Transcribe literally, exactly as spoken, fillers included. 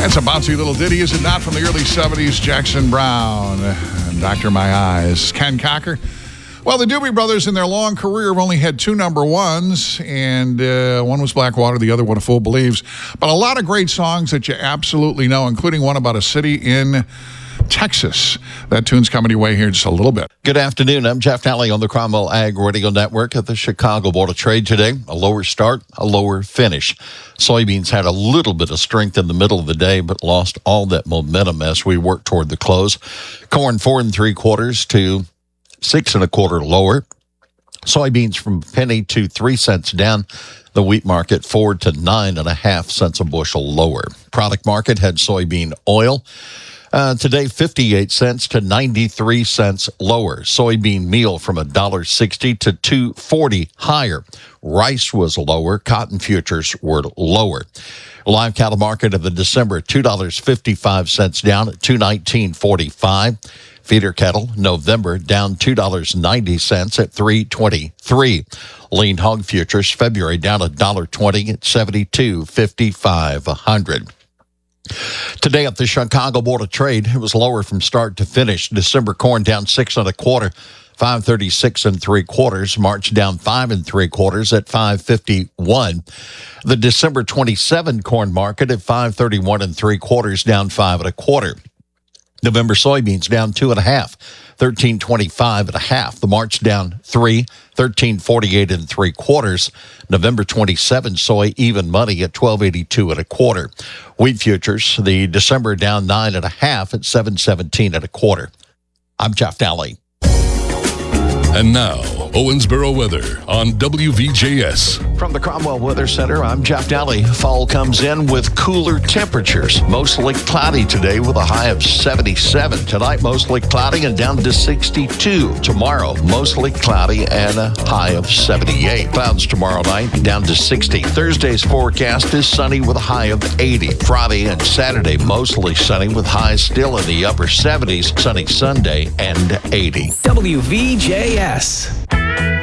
That's a bouncy little ditty, is it not, from the early seventies, Jackson Browne and Doctor My Eyes. Ken Cocker. Well, the Doobie Brothers in their long career have only had two number ones, and uh, one was Blackwater, the other one, A Fool Believes. But a lot of great songs that you absolutely know, including one about a city in Texas. That tune's coming your way here in just a little bit. Good afternoon. I'm Jeff Nally on the Cromwell Ag Radio Network at the Chicago Board of Trade today. A lower start, a lower finish. Soybeans had a little bit of strength in the middle of the day, but lost all that momentum as we work toward the close. Corn four and three quarters to six and a quarter lower. Soybeans from a penny to three cents down. The wheat market four to nine and a half cents a bushel lower. Product market had soybean oil. Uh, today, fifty-eight cents to ninety-three cents lower. Soybean meal from one dollar sixty to two forty higher. Rice was lower. Cotton futures were lower. Live cattle market of the December, two dollars and fifty-five cents down at two nineteen forty-five. Feeder cattle, November, down two dollars and ninety cents at three twenty-three. Lean hog futures, February, down one dollar twenty at seventy-two fifty-five a hundred. Today at the Chicago Board of Trade, it was lower from start to finish. December corn down six and a quarter, five thirty-six and three quarters. March down five and three quarters at five fifty-one. The December twenty-seven corn market at five thirty-one and three quarters, down five and a quarter. November soybeans down two and a half, thirteen twenty-five and a half. The March down three, thirteen forty-eight and three quarters. November twenty-seven soy even money at twelve eighty-two and a quarter. Wheat futures, the December down nine and a half at seven seventeen and a quarter. I'm Jeff Nally. And now, Owensboro weather on W V J S. From the Cromwell Weather Center, I'm Jeff Nally. Fall comes in with cooler temperatures. Mostly cloudy today with a high of seventy-seven. Tonight, mostly cloudy and down to sixty-two. Tomorrow, mostly cloudy and a high of seventy-eight. Clouds tomorrow night, down to sixty. Thursday's forecast is sunny with a high of eighty. Friday and Saturday, mostly sunny with highs still in the upper seventies. Sunny Sunday and eighty. W V J S.